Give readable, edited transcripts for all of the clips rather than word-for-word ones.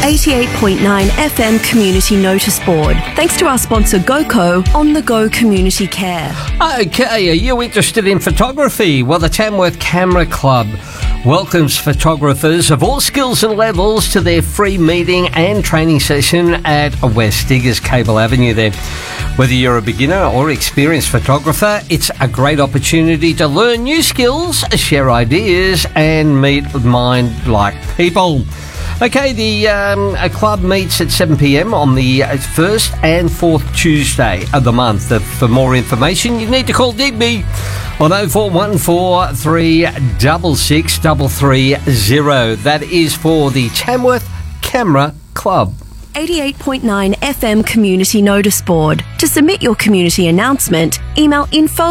88.9 FM Community Notice Board. Thanks to our sponsor GoCo, On The Go Community Care. Okay, are you interested in photography? Well, the Tamworth Camera Club welcomes photographers of all skills and levels to their free meeting and training session at West Diggers Cable Avenue there. Whether you're a beginner or experienced photographer, it's a great opportunity to learn new skills, share ideas and meet mind-like people. Okay, the club meets at 7 p.m. on the first and fourth Tuesday of the month. For more information, you need to call Digby on 0414 366 330. That is for the Tamworth Camera Club. 88.9 FM Community Notice Board. To submit your community announcement, email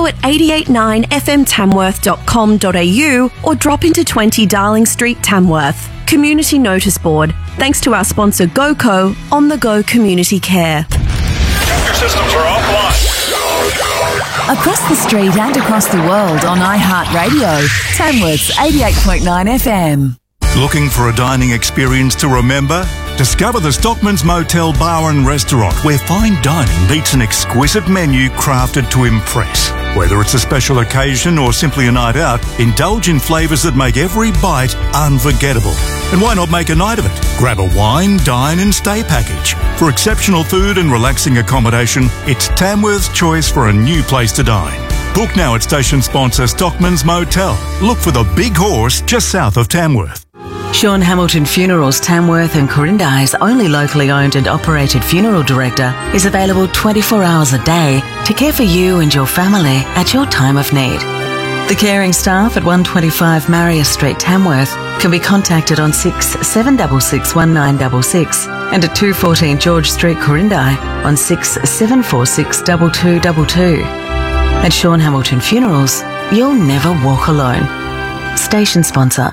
info@889fmtamworth.com.au or drop into 20 Darling Street, Tamworth. Community Notice Board. Thanks to our sponsor GoCo, On The Go Community Care. Your systems are offline. Across the street and across the world on iHeartRadio. Tamworth's 88.9 FM. Looking for a dining experience to remember? Discover the Stockman's Motel Bar and Restaurant, where fine dining meets an exquisite menu crafted to impress. Whether it's a special occasion or simply a night out, indulge in flavours that make every bite unforgettable. And why not make a night of it? Grab a wine, dine and stay package. For exceptional food and relaxing accommodation, it's Tamworth's choice for a new place to dine. Book now at station sponsor Stockman's Motel. Look for the Big Horse just south of Tamworth. Sean Hamilton Funerals Tamworth and Corindi's only locally owned and operated funeral director is available 24 hours a day to care for you and your family at your time of need. The caring staff at 125 Marius Street, Tamworth can be contacted on 6766 1966 and at 214 George Street, Corindi on 6746 2222. At Sean Hamilton Funerals, you'll never walk alone. Station sponsor.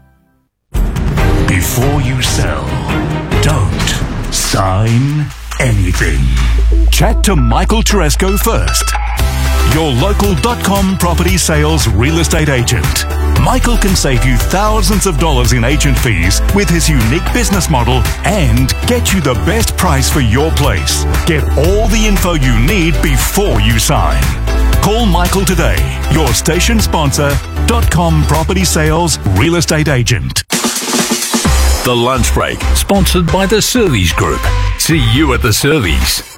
Before you sell, don't sign anything. Chat to Michael Teresco first. Your local .com property sales real estate agent. Michael can save you thousands of dollars in agent fees with his unique business model and get you the best price for your place. Get all the info you need before you sign. Call Michael today, your station sponsor, .com property sales real estate agent. The Lunch Break, sponsored by the Surveys Group. See you at the Surveys.